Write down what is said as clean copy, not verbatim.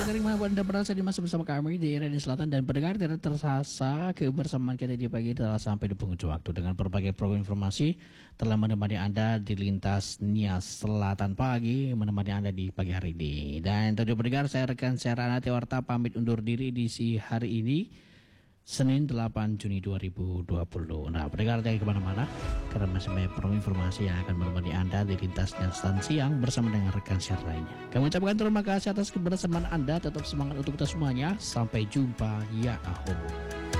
dari mana Anda berada di masa bersama kami di Radio Selatan dan pendengar tidak tersasa kebersamaan kita di pagi telah sampai di penghujung waktu dengan berbagai program informasi telah menemani Anda di lintas Nias Selatan pagi, menemani Anda di pagi hari ini. Dan tadi pendengar, saya rekan Serana Tewarta pamit undur diri di si hari ini Senin 8 Juni 2020. Nah, pendengar jangan kemana-mana karena masih banyak program informasi yang akan menemani Anda di lintasnya Selatan siang bersama dengan rekan siar lainnya. Kami ucapkan terima kasih atas kebersamaan Anda. Tetap semangat untuk kita semuanya. Sampai jumpa. Ya aho.